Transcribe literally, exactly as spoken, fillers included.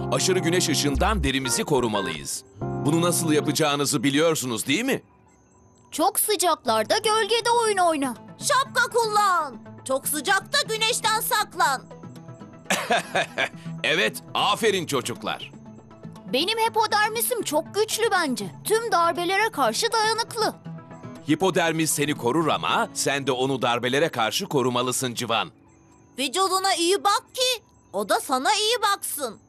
aşırı güneş ışığından derimizi korumalıyız. Bunu nasıl yapacağınızı biliyorsunuz değil mi? Çok sıcaklarda gölgede oyun oyna. Şapka kullan. Çok sıcakta güneşten saklan. Evet, aferin çocuklar. Benim hipodermisim çok güçlü bence. Tüm darbelere karşı dayanıklı. Hipodermis seni korur ama sen de onu darbelere karşı korumalısın Civan. Vücuduna iyi bak ki o da sana iyi baksın.